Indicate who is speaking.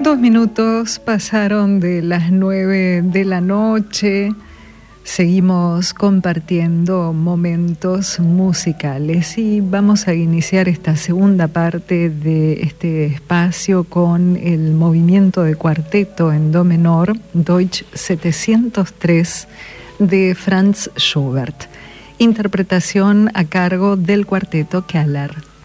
Speaker 1: 2 minutos pasaron de las 9 de la noche. Seguimos compartiendo momentos musicales y vamos a iniciar esta segunda parte de este espacio con el movimiento de cuarteto en do menor, Deutsch 703, de Franz Schubert. Interpretación a cargo del cuarteto Keller.